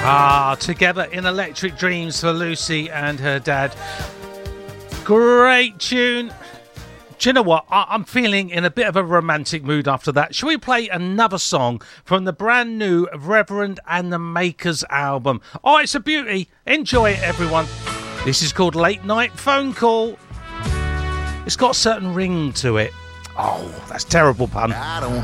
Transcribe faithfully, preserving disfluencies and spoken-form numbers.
Ah, Together in Electric Dreams for Lucy and her dad. Great tune. Do you know what? I- I'm feeling in a bit of a romantic mood after that. Shall we play another song from the brand new Reverend and the Makers album? Oh, it's a beauty. Enjoy it, everyone. This is called Late Night Phone Call. It's got a certain ring to it. Oh, that's terrible pun. I don't